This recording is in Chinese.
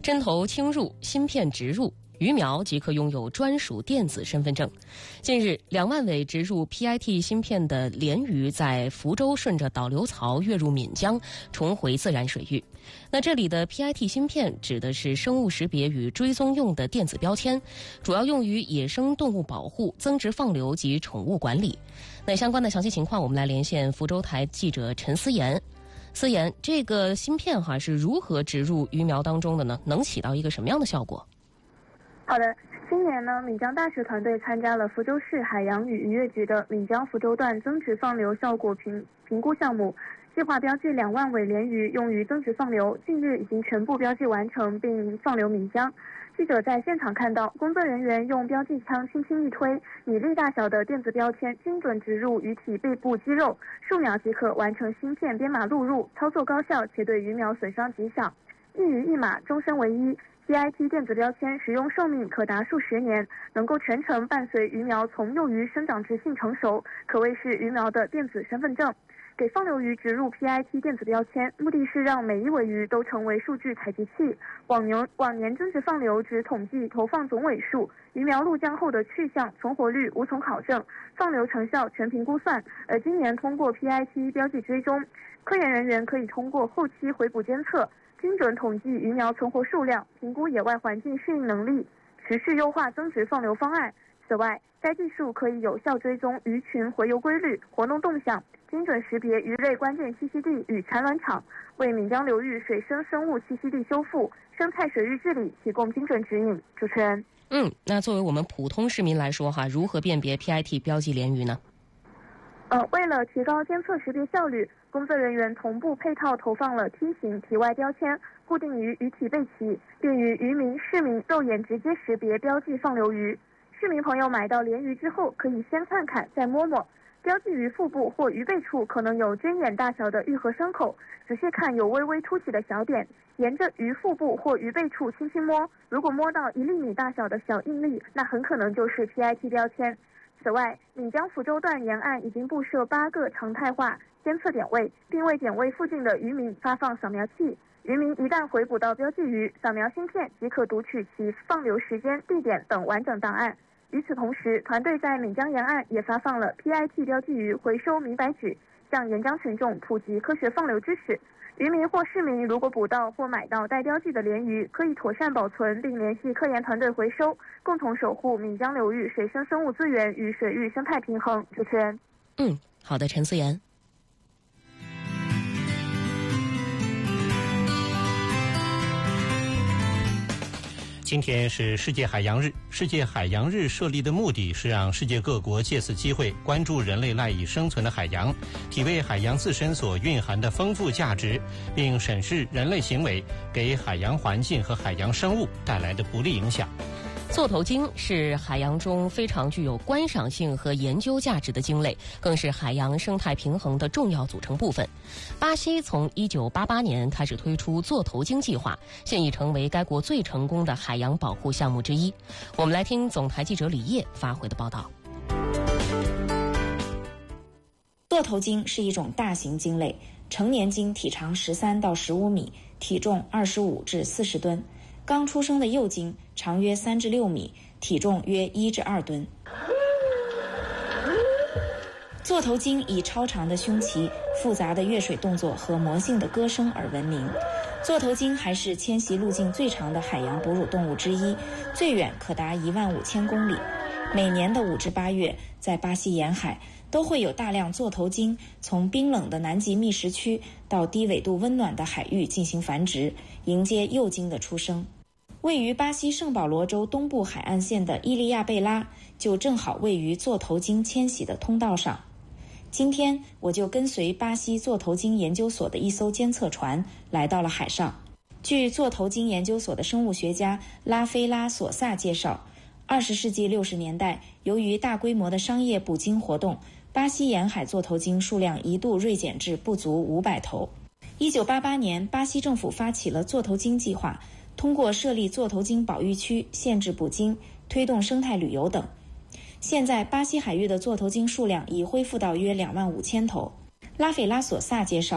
针头轻入，芯片直入，鱼苗即可拥有专属电子身份证。近日，2万尾植入 PIT 芯片的鲢鱼在福州顺着导流槽跃入岷江，重回自然水域。那这里的 PIT 芯片指的是生物识别与追踪用的电子标签，主要用于野生动物保护、增殖放流及宠物管理。那相关的详细情况，我们来连线福州台记者陈思妍。思妍，这个芯片是如何植入鱼苗当中的呢？能起到一个什么样的效果？ 好的，今年呢，岷江大学团队参加了福州市海洋与渔业局的岷江福州段增殖放流效果评估项目，计划标记2万尾鲢鱼用于增殖放流，近日已经全部标记完成并放流岷江。记者在现场看到，工作人员用标记枪轻轻一推，米粒大小的电子标签精准植入鱼体背部肌肉，数秒即可完成芯片编码录入，操作高效且对鱼苗损伤极小。一鱼一码，终身唯一。PIT 电子标签使用寿命可达数十年，能够全程伴随鱼苗从幼鱼生长至性成熟，可谓是鱼苗的电子身份证。给放流鱼植入 PIT 电子标签，目的是让每一尾鱼都成为数据采集器。往年增殖放流只统计投放总尾数，鱼苗入江后的去向、存活率无从考证，放流成效全凭估算。而今年通过 PIT 标记追踪，科研人员可以通过后期回捕监测，精准统计鱼苗存活数量，评估野外环境适应能力，持续优化增殖放流方案。此外，该技术可以有效追踪鱼群回游规律、活动动向，精准识别鱼类关键栖息地与产卵场，为岷江流域水生生物栖息地修复、生态水域治理提供精准指引。主持人， 那作为我们普通市民来说如何辨别 PIT 标记鲢鱼呢？ 为了提高监测识别效率，工作人员同步配套投放了梯形体外标签，固定于鱼体背鳍，便于渔民、市民肉眼直接识别标记放流鱼。市民朋友买到鲢鱼之后，可以先看看，再摸摸。标记鱼腹部或鱼背处可能有针眼大小的愈合伤口，仔细看有微微凸起的小点，沿着鱼腹部或鱼背处轻轻摸，如果摸到1厘米大小的小硬粒，那很可能就是 PIT 标签。此外，岷江福州段沿岸已经布设8个常态化监测点位，并为点位附近的渔民发放扫描器。渔民一旦回捕到标记鱼，扫描芯片即可读取其放流时间、地点等完整档案。与此同时，团队在岷江沿岸也发放了 PIT 标记鱼回收明白纸，向沿江群众普及科学放流知识。渔民或市民如果捕到或买到带标记的鲢鱼，可以妥善保存并联系科研团队回收，共同守护岷江流域水生生物资源与水域生态平衡。主持人， 好的，陈思妍。 今天是世界海洋日。世界海洋日设立的目的是让世界各国借此机会关注人类赖以生存的海洋，体味海洋自身所蕴含的丰富价值，并审视人类行为给海洋环境和海洋生物带来的不利影响。 座头鲸是海洋中非常具有观赏性和研究价值的鲸类，更是海洋生态平衡的重要组成部分。巴西从1988年开始推出座头鲸计划，现已成为该国最成功的海洋保护项目之一。我们来听总台记者李烨发回的报道。 座头鲸是一种大型鲸类，成年鲸体长13到15米，体重25至40吨。刚出生的幼鲸长约3至6米，体重约1至2吨。座头鲸以超长的胸鳍、复杂的跃水动作和魔性的歌声而闻名。座头鲸还是迁徙路径最长的海洋哺乳动物之一，最远可达15000公里。每年的5至8月，在巴西沿海都会有大量座头鲸从冰冷的南极觅食区到低纬度温暖的海域进行繁殖，迎接幼鲸的出生。位于巴西圣保罗州东部海岸线的伊利亚贝拉就正好位于座头鲸迁徙的通道上。今天我就跟随巴西座头鲸研究所的一艘监测船来到了海上。据座头鲸研究所的生物学家拉菲拉索萨介绍，20世纪60年代，由于大规模的商业捕鲸活动，巴西沿海座头鲸数量一度锐减至不足500头。1988年，巴西政府发起了座头鲸计划，通过设立座头鲸保育区、限制捕鲸、推动生态旅游等。现在巴西海域的座头鲸数量已恢复到约25000头。拉斐拉索萨介绍，